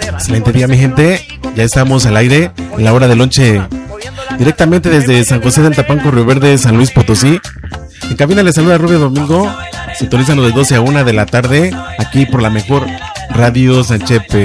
Excelente día, mi gente. Ya estamos al aire en la hora del lonche, directamente desde San José del Tapanco, Río Verde, San Luis Potosí. En cabina les saluda Rubio Domingo. Sintonízanos de 12 a 1 de la tarde aquí por la mejor Radio Sanchepe.